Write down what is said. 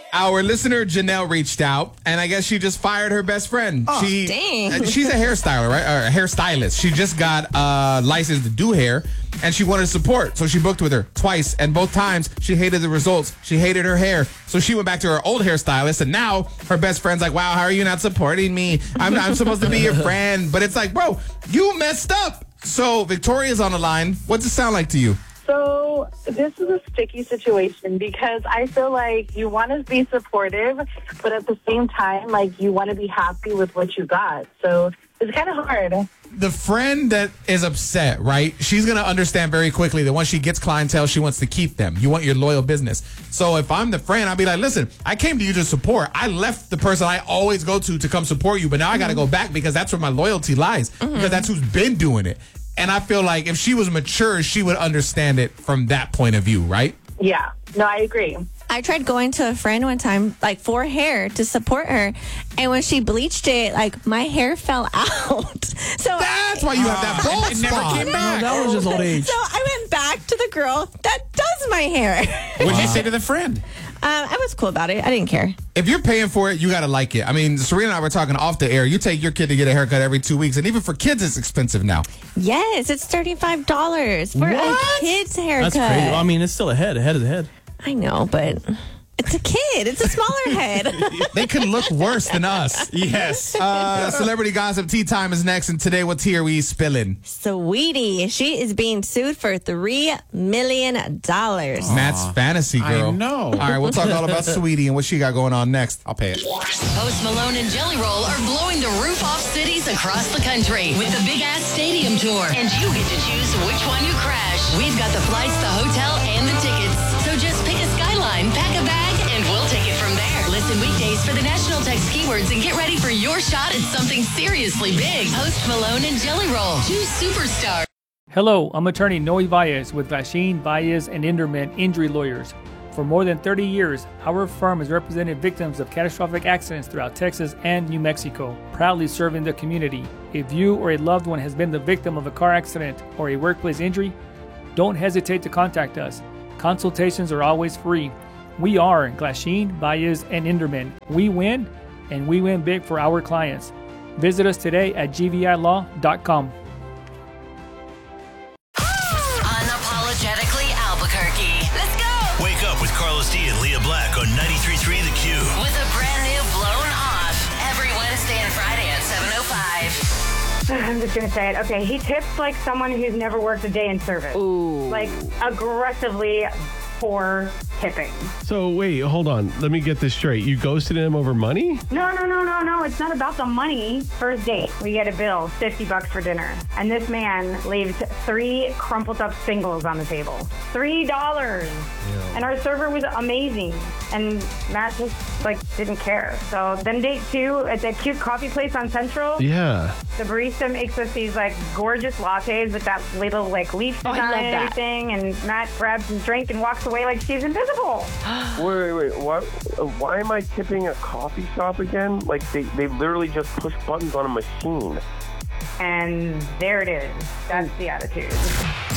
Our listener Janelle reached out, and I guess she just fired her best friend. Oh, dang. She's a hairstyler, right? Or a hairstylist. She just got licensed to do hair, and she wanted support. So she booked with her twice, and both times she hated the results. She hated her hair. So she went back to her old hairstylist, and now her best friend's like, wow, how are you not supporting me? I'm supposed to be your friend. But it's like, bro, you messed up. So Victoria's on the line. What's it sound like to you? So this is a sticky situation because I feel like you want to be supportive, but at the same time, like you want to be happy with what you got. So it's kind of hard. The friend that is upset, right? She's going to understand very quickly that once she gets clientele, she wants to keep them. You want your loyal business. So if I'm the friend, I'll be like, listen, I came to you to support. I left the person I always go to come support you, but now I got to go back because that's where my loyalty lies, because that's who's been doing it. And I feel like if she was mature, she would understand it from that point of view, right? Yeah. No, I agree. I tried going to a friend one time, like for hair to support her. And when she bleached it, like my hair fell out. So that's why you have that bald It never spot. came back. That was just old age. So I went back to the girl that does my hair. What did you say to the friend? I was cool about it. I didn't care. If you're paying for it, you got to like it. I mean, Serena and I were talking off the air. You take your kid to get a haircut every 2 weeks, and even for kids, it's expensive now. Yes, it's $35 for a kid's haircut. That's crazy. Well, I mean, it's still a head. A head is a head. I know, but it's a kid. It's a smaller head. They could look worse than us. Yes. Celebrity Gossip Tea Time is next, and today, what tea are we spilling? Sweetie, she is being sued for $3 million. Matt's fantasy girl. I know. All right, we'll talk all about Sweetie and what she got going on next. I'll pay it. Post Malone and Jelly Roll are blowing the roof off cities across the country with the Big Ass Stadium Tour. And you get to choose which one you crash. We've got the flights, the hotel, and the tickets. So just pick a skyline, pack a bag, and we'll take it from there. Listen weekdays for the national text keywords and get ready for your shot at something seriously big. Post Malone and Jelly Roll, two superstars. Hello, I'm attorney Noe Valles with Glasheen, Valles, and Inderman Injury Lawyers. For more than 30 years, our firm has represented victims of catastrophic accidents throughout Texas and New Mexico, proudly serving the community. If you or a loved one has been the victim of a car accident or a workplace injury, don't hesitate to contact us. Consultations are always free. We are Glasheen, Valles, and Inderman. We win, and we win big for our clients. Visit us today at gvilaw.com. Unapologetically Albuquerque. Let's go! Wake up with Carlos D and Leah Black on 93.3 The Q. With a brand new Blown Off every Wednesday and Friday at 7:05. I'm just going to say it. Okay, he tips like someone who's never worked a day in service. Ooh. Like, aggressively poor tipping. So, wait, hold on. Let me get this straight. You ghosted him over money? No. It's not about the money. First date, we get a bill, $50 for dinner. And this man leaves 3 crumpled up singles on the table. $3. Yeah. And our server was amazing. And Matt just, didn't care. So then date 2 at that cute coffee place on Central. Yeah. The barista makes us these, gorgeous lattes with that little, leaf design and everything. And Matt grabs some drink and walks away like she's invisible. Wait. Why am I tipping a coffee shop again? They literally just push buttons on a machine. And there it is. That's the attitude.